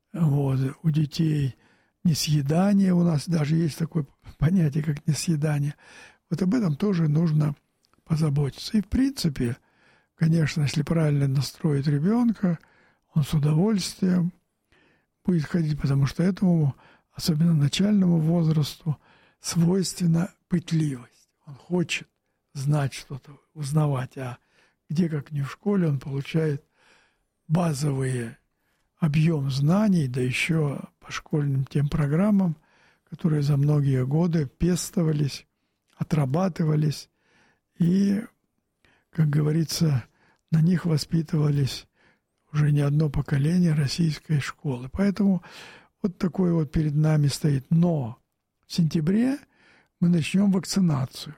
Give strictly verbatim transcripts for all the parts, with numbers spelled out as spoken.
Вот. У детей несъедание, у нас даже есть такое понятие, как несъедание. Вот об этом тоже нужно позаботиться. И, в принципе, конечно, если правильно настроить ребенка, он с удовольствием будет ходить, потому что этому, особенно начальному возрасту, свойственна пытливость. Он хочет знать что-то, узнавать, а где, как не в школе, он получает базовые объем знаний, да еще по школьным тем программам, которые за многие годы пестовались, отрабатывались, и, как говорится, на них воспитывались уже не одно поколение российской школы. Поэтому вот такой вот перед нами стоит. Но в сентябре мы начнем вакцинацию.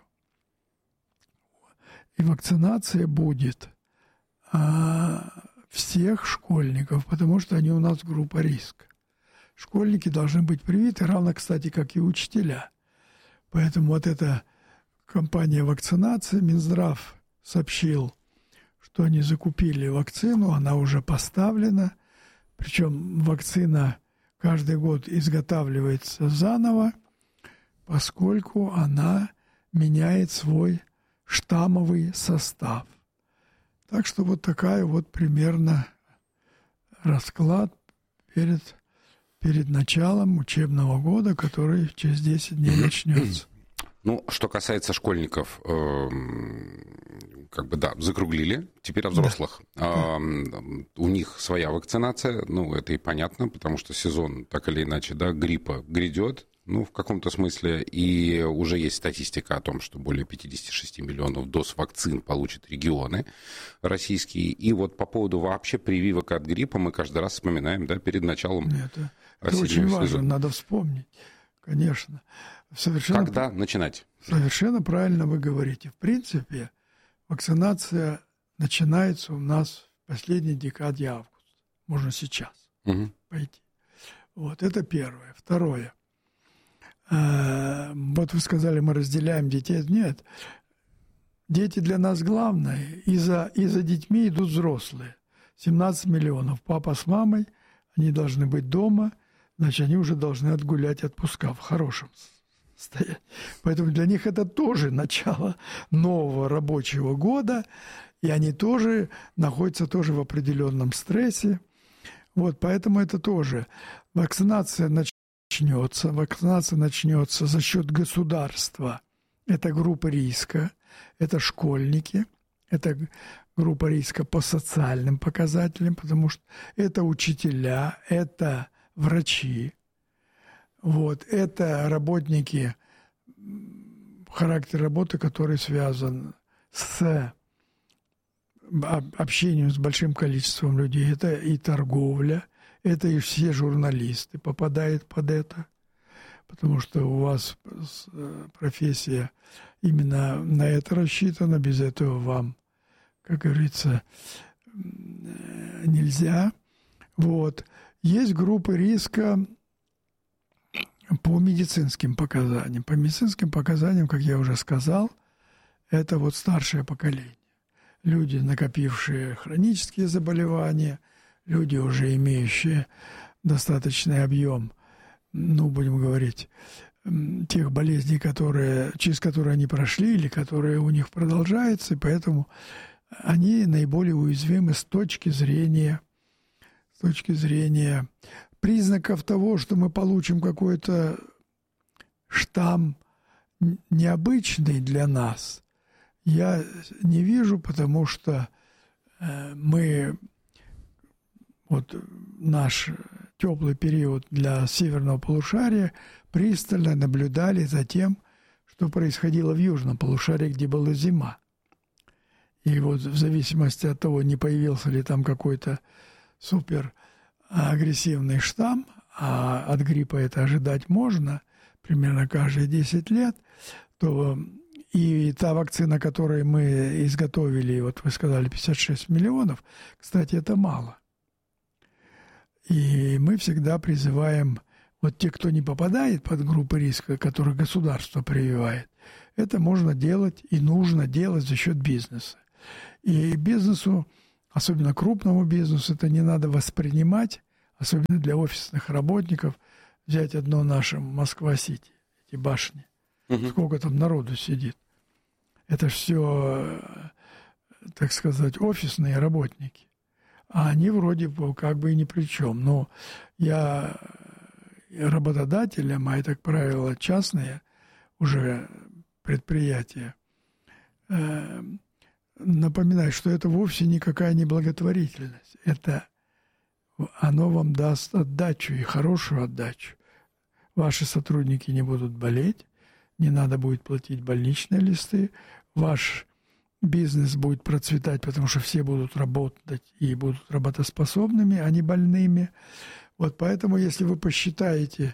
И вакцинация будет а, всех школьников, потому что они у нас группа риска. Школьники должны быть привиты, равно, кстати, как и учителя. Поэтому вот эта кампания вакцинации, Минздрав сообщил, что они закупили вакцину, она уже поставлена. Причем вакцина каждый год изготавливается заново, поскольку она меняет свой штаммовый состав. Так что вот такая вот примерно расклад перед, перед началом учебного года, который через десять дней начнется. Ну, что касается школьников, э, как бы, да, закруглили. Теперь о взрослых. Да. Э, у них своя вакцинация, ну, это и понятно, потому что сезон, так или иначе, да, гриппа грядет, ну, в каком-то смысле, и уже есть статистика о том, что более пятьдесят шесть миллионов доз вакцин получат регионы российские. И вот по поводу вообще прививок от гриппа мы каждый раз вспоминаем, да, перед началом это, это очень важно, сезона. Надо вспомнить, конечно. Совершенно, Когда начинать? Совершенно правильно вы говорите. В принципе, вакцинация начинается у нас в последней декаде августа. Можно сейчас угу. пойти. Вот, это первое. Второе. Вот вы сказали, мы разделяем детей. Нет. Дети для нас главное. И за, и за детьми идут взрослые. семнадцать миллионов. Папа с мамой, они должны быть дома, значит, они уже должны отгулять отпуска в хорошем состоянии. Поэтому для них это тоже начало нового рабочего года, и они тоже находятся тоже в определенном стрессе. Вот, поэтому это тоже. Вакцинация начнется. Начнется, вакцинация начнется за счет государства. Это группа риска, это школьники, это группа риска по социальным показателям, потому что это учителя, это врачи, вот, это работники, характер работы, который связан с общением с большим количеством людей, это и торговля. Это и все журналисты попадают под это, потому что у вас профессия именно на это рассчитана, без этого вам, как говорится, нельзя. Вот. Есть группы риска по медицинским показаниям. По медицинским показаниям, как я уже сказал, это вот старшее поколение. Люди, накопившие хронические заболевания, люди, уже имеющие достаточный объем, ну, будем говорить, тех болезней, которые, через которые они прошли или которые у них продолжаются, и поэтому они наиболее уязвимы с точки зрения, с точки зрения признаков того, что мы получим какой-то штамм необычный для нас. Я не вижу, потому что мы... Вот наш теплый период для северного полушария пристально наблюдали за тем, что происходило в южном полушарии, где была зима. И вот в зависимости от того, не появился ли там какой-то суперагрессивный штамм, а от гриппа это ожидать можно примерно каждые десять лет, то и та вакцина, которую мы изготовили, вот вы сказали, пятьдесят шесть миллионов, кстати, это мало. И мы всегда призываем, вот те, кто не попадает под группы риска, которых государство прививает, это можно делать и нужно делать за счет бизнеса. И бизнесу, особенно крупному бизнесу, это не надо воспринимать особенно для офисных работников, взять одно наше Москва-Сити, эти башни. Угу. Сколько там народу сидит. Это все, так сказать, офисные работники. А они вроде бы как бы и ни при чем. Но я работодателям, а это, как правило, частные уже предприятия, э, напоминаю, что это вовсе никакая не благотворительность. Это оно вам даст отдачу и хорошую отдачу. Ваши сотрудники не будут болеть, не надо будет платить больничные листы, ваш бизнес будет процветать, потому что все будут работать и будут работоспособными, а не больными. Вот поэтому, если вы посчитаете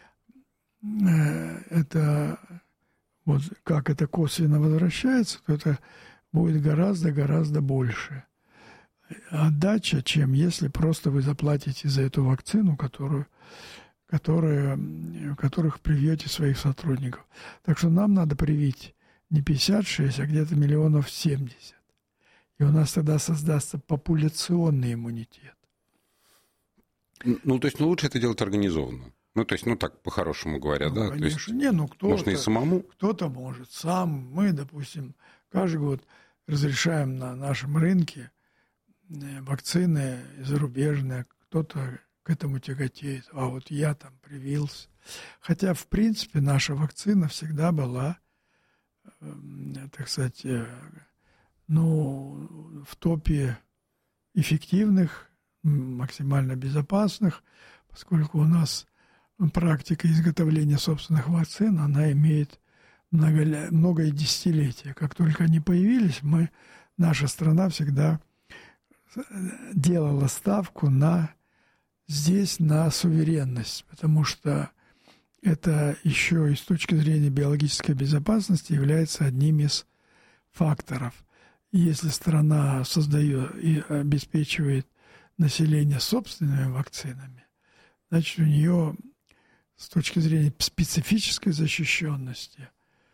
э, это, вот как это косвенно возвращается, то это будет гораздо-гораздо больше отдача, чем если просто вы заплатите за эту вакцину, которую, которую, которых привьете своих сотрудников. Так что нам надо привить не пятьдесят шесть, а где-то миллионов семьдесят. И у нас тогда создастся популяционный иммунитет. Ну, то есть, ну, лучше это делать организованно. Ну, то есть, ну, так, по-хорошему говоря, ну, да? Конечно. То есть, не, ну, кто-то, можно и самому. Кто-то может сам. Мы, допустим, каждый год разрешаем на нашем рынке вакцины зарубежные. Кто-то к этому тяготеет. А вот я там привился. Хотя, в принципе, наша вакцина всегда была, так сказать, ну, в топе эффективных, максимально безопасных, поскольку у нас практика изготовления собственных вакцин, она имеет много, многое десятилетия. Как только они появились, мы, наша страна всегда делала ставку на, здесь на суверенность, потому что это еще и с точки зрения биологической безопасности является одним из факторов. И если страна создает и обеспечивает население собственными вакцинами, значит, у нее с точки зрения специфической защищенности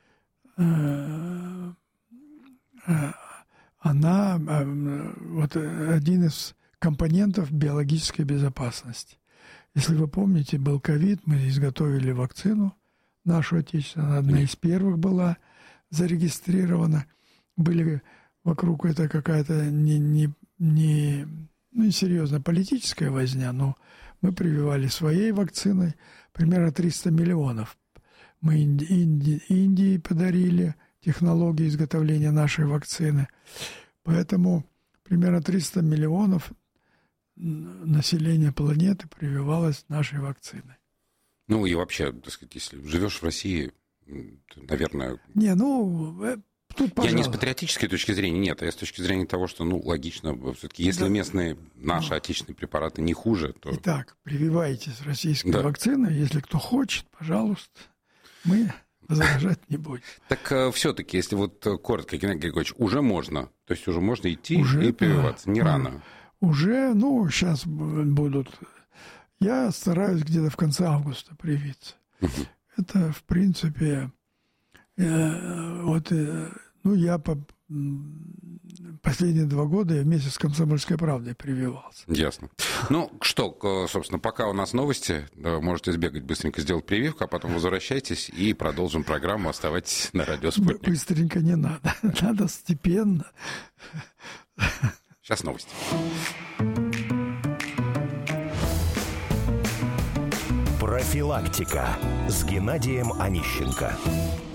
она вот один из компонентов биологической безопасности. Если вы помните, был ковид, мы изготовили вакцину нашу отечественную, одна из первых была зарегистрирована. Были вокруг это какая-то не, не, не, ну, несерьезная политическая возня, но мы прививали своей вакциной примерно триста миллионов. Мы Инди, Индии подарили технологию изготовления нашей вакцины. Поэтому примерно триста миллионов населения планеты прививалось нашей вакциной. Ну и вообще, так сказать, если живешь в России, то, наверное... Не, ну, тут, пожалуйста. Я не с патриотической точки зрения, нет, а я с точки зрения того, что, ну, логично, все-таки, если да. местные, наши, ну, отечественные препараты не хуже, то... Итак, прививайтесь российской да. вакциной, если кто хочет, пожалуйста, мы возражать не будем. Так все-таки, если вот коротко, Геннадий Григорьевич, уже можно, то есть уже можно идти уже, и прививаться, не да, рано? Уже, ну, сейчас будут... Я стараюсь где-то в конце августа привиться. Угу. Это, в принципе, э, вот, э, ну, я по, последние два года я вместе с «Комсомольской правдой» прививался. Ясно. Ну, что, собственно, пока у нас новости, можете сбегать, быстренько сделать прививку, а потом возвращайтесь и продолжим программу. Оставайтесь на радио «Спутник». Быстренько не надо, надо степенно. Сейчас новости. Профилактика с Геннадием Онищенко.